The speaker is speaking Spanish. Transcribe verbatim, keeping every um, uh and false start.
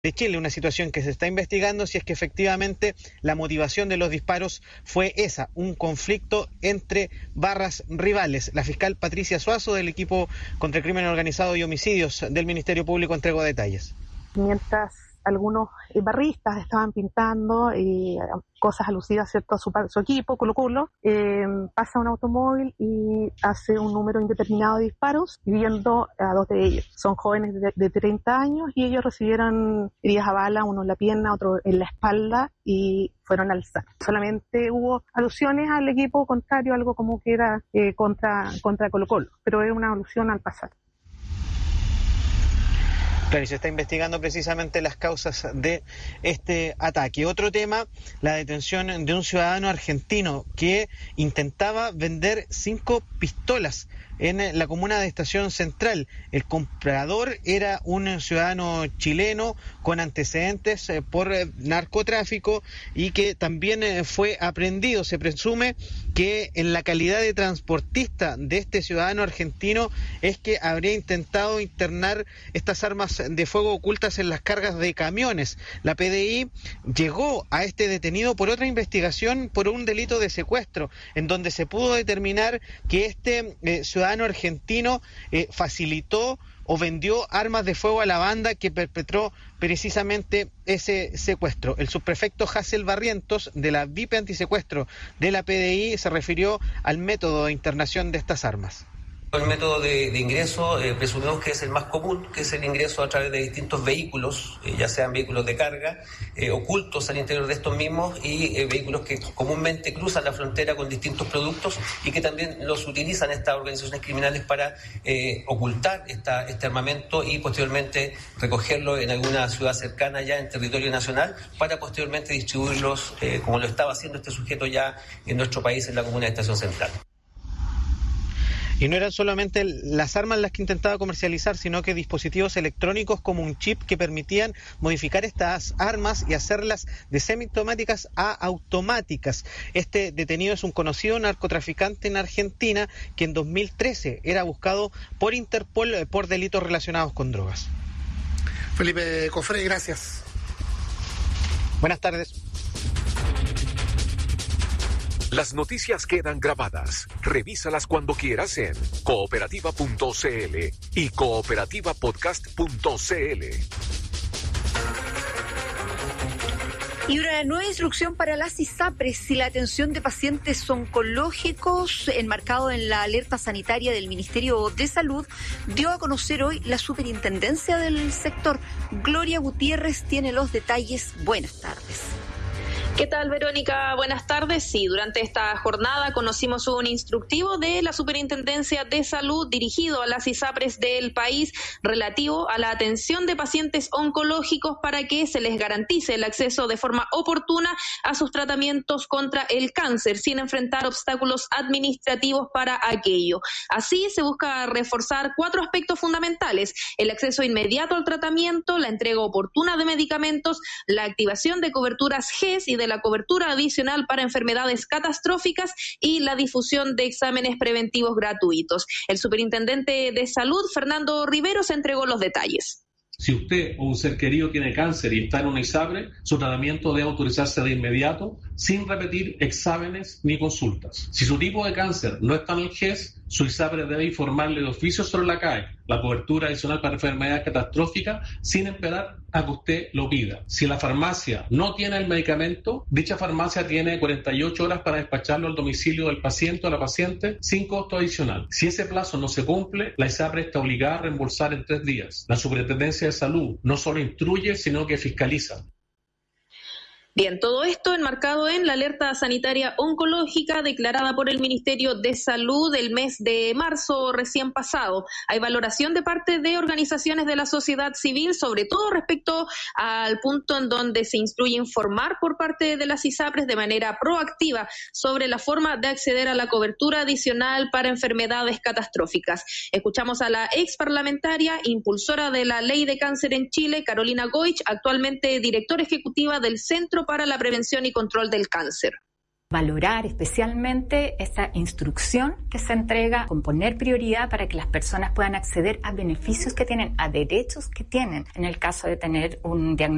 de Chile, una situación que se está investigando si es que efectivamente la motivación de los disparos fue esa, un conflicto entre barras rivales. La fiscal Patricia Suazo del equipo contra el crimen organizado y homicidios del Ministerio Público entregó detalles. Mientras algunos barristas estaban pintando eh, cosas alusivas, ¿cierto?, a su, su equipo, Colo Colo, eh, pasa un automóvil y hace un número indeterminado de disparos, hiriendo a dos de ellos. Son jóvenes de, de treinta años y ellos recibieron heridas a bala, uno en la pierna, otro en la espalda, y fueron al S A R. Solamente hubo alusiones al equipo contrario, algo como que era eh, contra, contra Colo Colo, pero es una alusión al pasado. Claro, y se está investigando precisamente las causas de este ataque. Otro tema, la detención de un ciudadano argentino que intentaba vender cinco pistolas en la comuna de Estación Central. El comprador era un ciudadano chileno con antecedentes por narcotráfico y que también fue aprehendido. Se presume que en la calidad de transportista de este ciudadano argentino es que habría intentado internar estas armas de fuego ocultas en las cargas de camiones. La P D I llegó a este detenido por otra investigación por un delito de secuestro, en donde se pudo determinar que este eh, ciudadano argentino eh, facilitó o vendió armas de fuego a la banda que perpetró precisamente ese secuestro. El subprefecto Hassel Barrientos de la V I P antisecuestro de la P D I se refirió al método de internación de estas armas. El método de, de ingreso eh, presumimos que es el más común, que es el ingreso a través de distintos vehículos, eh, ya sean vehículos de carga, eh, ocultos al interior de estos mismos y eh, vehículos que comúnmente cruzan la frontera con distintos productos y que también los utilizan estas organizaciones criminales para eh, ocultar esta, este armamento y posteriormente recogerlo en alguna ciudad cercana ya en territorio nacional para posteriormente distribuirlos eh, como lo estaba haciendo este sujeto ya en nuestro país en la comuna de Estación Central. Y no eran solamente las armas las que intentaba comercializar, sino que dispositivos electrónicos como un chip que permitían modificar estas armas y hacerlas de semiautomáticas a automáticas. Este detenido es un conocido narcotraficante en Argentina que en dos mil trece era buscado por Interpol por delitos relacionados con drogas. Felipe Cofré, gracias. Buenas tardes. Las noticias quedan grabadas. Revísalas cuando quieras en cooperativa punto c l y cooperativa podcast punto c l. Y una nueva instrucción para las ISAPRES y la atención de pacientes oncológicos, enmarcado en la alerta sanitaria del Ministerio de Salud, dio a conocer hoy la superintendencia del sector. Gloria Gutiérrez tiene los detalles. Buenas tardes. ¿Qué tal, Verónica? Buenas tardes. Sí, durante esta jornada conocimos un instructivo de la Superintendencia de Salud dirigido a las ISAPRES del país relativo a la atención de pacientes oncológicos para que se les garantice el acceso de forma oportuna a sus tratamientos contra el cáncer sin enfrentar obstáculos administrativos para aquello. Así se busca reforzar cuatro aspectos fundamentales: el acceso inmediato al tratamiento, la entrega oportuna de medicamentos, la activación de coberturas G E S y de la cobertura adicional para enfermedades catastróficas y la difusión de exámenes preventivos gratuitos. El superintendente de Salud, Fernando Riveros, entregó los detalles. Si usted o un ser querido tiene cáncer y está en una ISAPRE, su tratamiento debe autorizarse de inmediato, sin repetir exámenes ni consultas. Si su tipo de cáncer no está en el G E S, su ISAPRE debe informarle de oficio sobre la C A E, la cobertura adicional para enfermedades catastróficas, sin esperar a que usted lo pida. Si la farmacia no tiene el medicamento, dicha farmacia tiene cuarenta y ocho horas para despacharlo al domicilio del paciente o la paciente sin costo adicional. Si ese plazo no se cumple, la ISAPRE está obligada a reembolsar en tres días. La Superintendencia de Salud no solo instruye, sino que fiscaliza. Bien, todo esto enmarcado en la alerta sanitaria oncológica declarada por el Ministerio de Salud el mes de marzo recién pasado. Hay valoración de parte de organizaciones de la sociedad civil, sobre todo respecto al punto en donde se instruye informar por parte de las ISAPRES de manera proactiva sobre la forma de acceder a la cobertura adicional para enfermedades catastróficas. Escuchamos a la ex parlamentaria, impulsora de la Ley de Cáncer en Chile, Carolina Goich, actualmente directora ejecutiva del Centro para la Prevención y Control del Cáncer. Valorar especialmente esta instrucción que se entrega, con poner prioridad para que las personas puedan acceder a beneficios que tienen, a derechos que tienen, en el caso de tener un diagnóstico